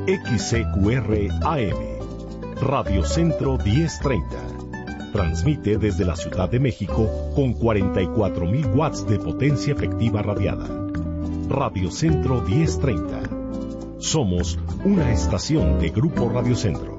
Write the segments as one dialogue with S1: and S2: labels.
S1: XCQR AM, Radio Centro 1030. Transmite desde la Ciudad de México con 44.000 watts de potencia efectiva radiada. Radio Centro 1030. Somos una estación de Grupo Radio Centro.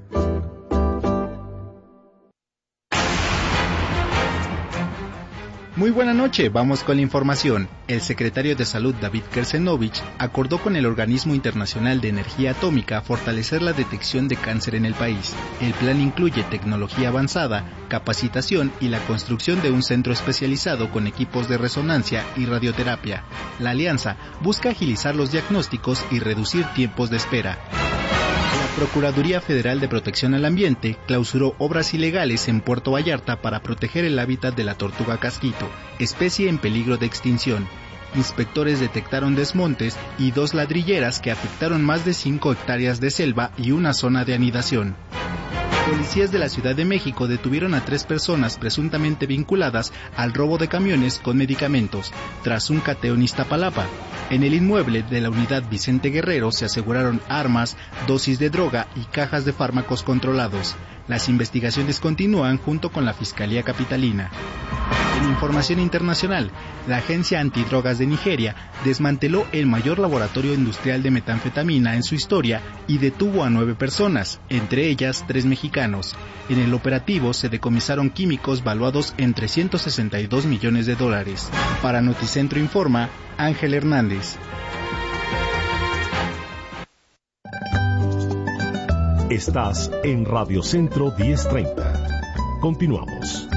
S2: Muy buena noche, vamos con la información. El secretario de Salud David Kersenovich acordó con el Organismo Internacional de Energía Atómica fortalecer la detección de cáncer en el país. El plan incluye tecnología avanzada, capacitación y la construcción de un centro especializado con equipos de resonancia y radioterapia. La alianza busca agilizar los diagnósticos y reducir tiempos de espera. La Procuraduría Federal de Protección al Ambiente clausuró obras ilegales en Puerto Vallarta para proteger el hábitat de la tortuga casquito, especie en peligro de extinción. Inspectores detectaron desmontes y 2 ladrilleras que afectaron más de 5 hectáreas de selva y una zona de anidación. Policías de la Ciudad de México detuvieron a 3 personas presuntamente vinculadas al robo de camiones con medicamentos, tras un cateo en Iztapalapa. En el inmueble de la unidad Vicente Guerrero se aseguraron armas, dosis de droga y cajas de fármacos controlados. Las investigaciones continúan junto con la Fiscalía Capitalina. En información internacional, la Agencia Antidrogas de Nigeria desmanteló el mayor laboratorio industrial de metanfetamina en su historia y detuvo a 9 personas, entre ellas 3 mexicanos. En el operativo se decomisaron químicos valuados en $362 millones. Para Noticentro Informa, Ángel Hernández.
S1: Estás en Radio Centro 1030. Continuamos.